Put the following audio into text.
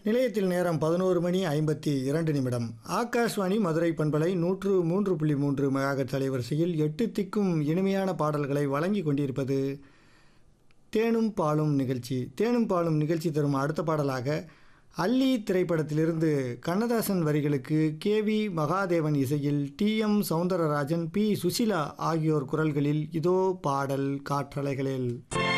நிலையத்தில் நேரம் 11:52. ஆகாஷ்வாணி மதுரை பண்பலை 103.3 மெகாஹெர்ட்ஸ் அலைவரிசையில் 8 திக்கும் இனிமையான பாடல்களை வழங்கி கொண்டிருப்பது தேனும் பாலும் நிகழ்ச்சி. தேனும் பாலும் நிகழ்ச்சி தரும் அடுத்த பாடலாக அல்லி திரைப்படத்திலிருந்து கண்ணதாசன் வரிகளுக்கு KV மகாதேவன் இசையில் TM சௌந்தரராஜன், P சுசிலா ஆகியோர் குரல்களில் இதோ பாடல் காற்றலைகளில்.